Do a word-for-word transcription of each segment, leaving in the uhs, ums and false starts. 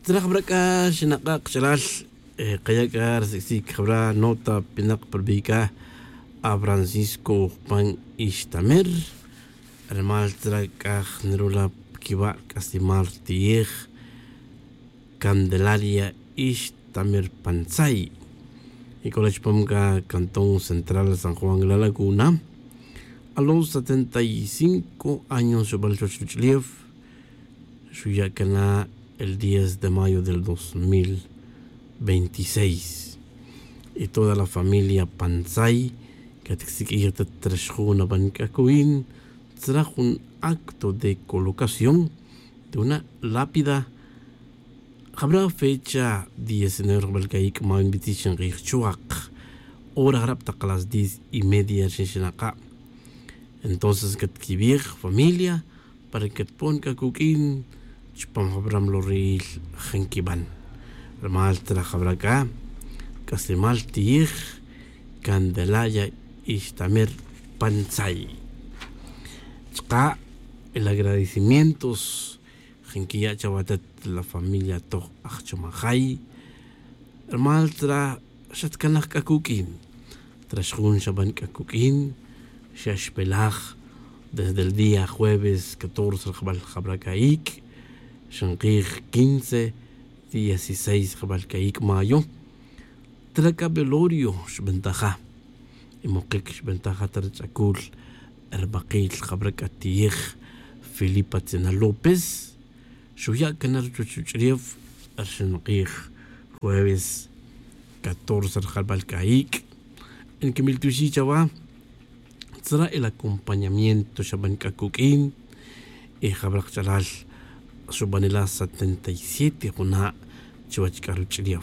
Trabraka shinaka chalal kayakar sik khabra nota pinak perbika a Francisco Pan Istamer Hermal traka nerula kiba kastimar tieg Candelaria Istamer Pansay y College Pomga Cantón Central San Juan de la Laguna a los setenta y cinco años sobre el Chochlief Shuyakana el diez de mayo del dos mil veintiséis y toda la familia Pansay que te trajo una banca coin trajo un acto de colocación de una lápida. Habrá fecha diecinueve de Balcaik ma invitation Richuak hora rapta a las diez y media Shishinaka. Entonces que te familia para que te ponga coquín Chupam Habram Loril Henkiban. Ramal Trajabraca, Casimal Tig, Candelaria Istamer Pansay. Chka, el agradecimientos, Henkia Chawatat, la familia Toj Achomajay. Ramal Tra Shatkanach Kakukin, Trashun Shaban Kakukin, Shashpelach, desde el día jueves catorce Jabal Jabracaik. Shanqir quince, dieciséis Jabalcaik mayo. Traca velorio shbentaja. Y moquek shbentaja tarchakul. Erbaqil Jabracatieg. Filipa Tzena López. Shuya canar chuchuchrief. Arshanqir jueves catorce Jabalcaik. En que miltushichawa. Será el acompañamiento Shabanka Kukin. Y Jabrak Chalal. Subanila setenta y siete Juna Chihuachcaru Chiliaf.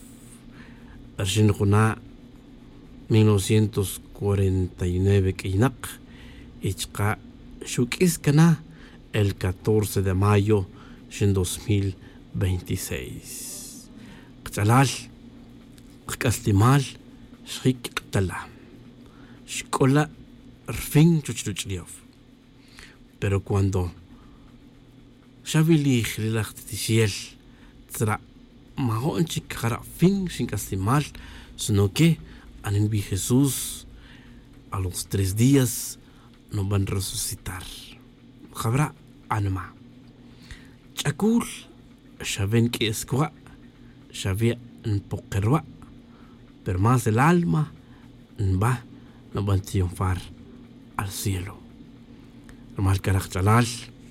Arshin Juna mil novecientos cuarenta y nueve Kinak. Ichka Shukiskana el catorce de mayo en dos mil veintiséis. Kchalal Kastimal Shrik Tala Shkola Rfin Chuchliaf. Pero cuando Shavili Hilach Tishiel Tra Mahon Chikara Fin sin Castimal, sino que Anenbi Jesús a los tres días no van a resucitar. Jabra Anma Chakul Shaven que escoa Shavia en Pokerwa, pero más el alma va no van a triunfar al cielo. Normal Karachalal.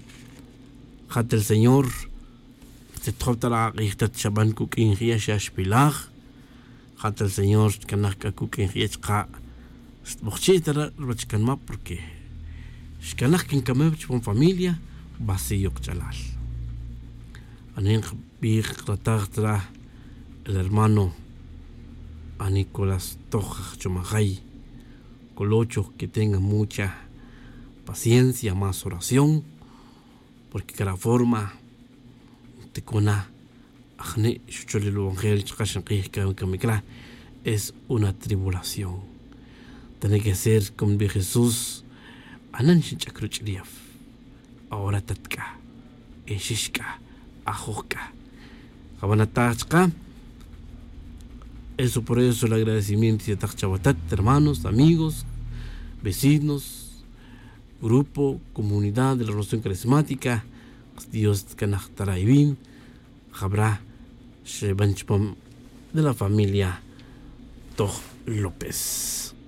Hat el Señor se trata la richtat shaban kukin riash pilar. Hat el Señor kanaka kukin riachka mochitara rachkanma porque shkanak kin kameb con familia vacío chalal. Anen bir ratatra el hermano a Nicolás Toja Chomajay Colocho que tenga mucha paciencia, más oración. Porque cada forma te cona ajne shuchol el evangelio chakashan qihka es una tribulación. Tiene que ser como de Jesús anan shinchakruchliaf. Ahora tatka eshishka ajoka. Jabanatachka. Eso por eso el agradecimiento de Tachchabatat, hermanos, amigos, vecinos, grupo, comunidad de la Revolución Carismática, Dios Kanach-Taraibin, Jabra Shebanchpam de la familia Toj López.